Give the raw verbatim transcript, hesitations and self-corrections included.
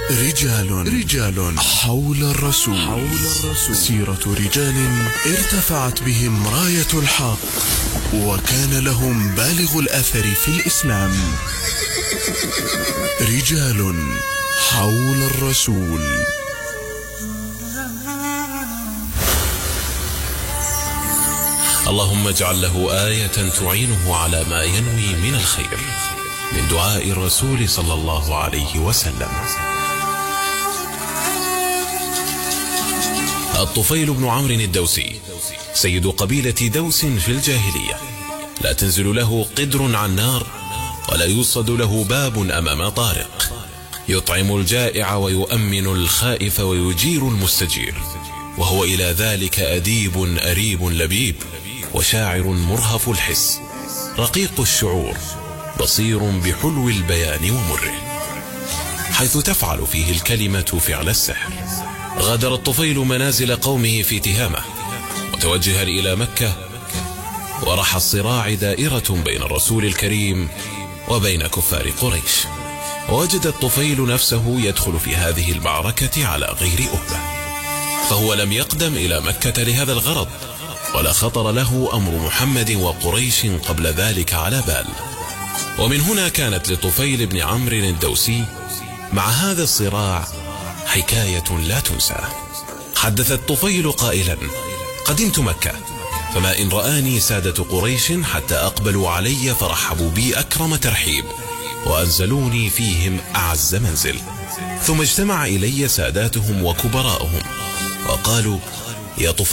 رجال رجال حول الرسول حول الرسول سيرة رجال ارتفعت بهم راية الحق وكان لهم بالغ الأثر في الإسلام. رجال حول الرسول. اللهم اجعل له آية تعينه على ما ينوي من الخير، من دعاء الرسول صلى الله عليه وسلم. الطفيل بن عمرو الدوسي سيد قبيلة دوس في الجاهلية، لا تنزل له قدر عن نار ولا يوصد له باب أمام طارق، يطعم الجائع ويؤمن الخائف ويجير المستجير، وهو إلى ذلك أديب أريب لبيب، وشاعر مرهف الحس، رقيق الشعور، بصير بحلو البيان ومره، حيث تفعل فيه الكلمة فعل السحر. غادر الطفيل منازل قومه في تهامة متوجها إلى مكة، ورح الصراع دائرة بين الرسول الكريم وبين كفار قريش، ووجد الطفيل نفسه يدخل في هذه المعركة على غير أهبة، فهو لم يقدم إلى مكة لهذا الغرض، ولا خطر له أمر محمد وقريش قبل ذلك على بال. ومن هنا كانت لطفيل بن عمرو الدوسي مع هذا الصراع حكاية لا تنسى. حدث الطفيل قائلا: قدمت مكة، فما إن رآني سادة قريش حتى أقبلوا علي فرحبوا بي أكرم ترحيب، وأنزلوني فيهم أعز منزل، ثم اجتمع إلي ساداتهم وكبراءهم وقالوا: يا طفيل